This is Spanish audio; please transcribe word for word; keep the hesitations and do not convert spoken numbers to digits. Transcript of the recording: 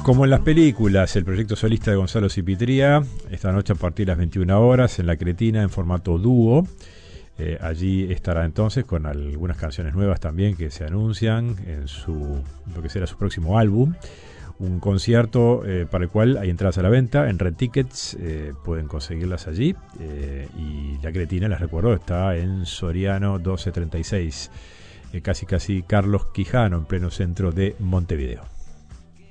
Como en las películas, el proyecto solista de Gonzalo Cipitría, esta noche a partir de las veintiuna horas en La Cretina en formato dúo. Eh, allí estará entonces con algunas canciones nuevas también que se anuncian en su lo que será su próximo álbum. Un concierto eh, para el cual hay entradas a la venta en Red Tickets, eh, pueden conseguirlas allí. Eh, y La Cretina, les recuerdo, está en Soriano doce treinta y seis, eh, casi casi Carlos Quijano, en pleno centro de Montevideo.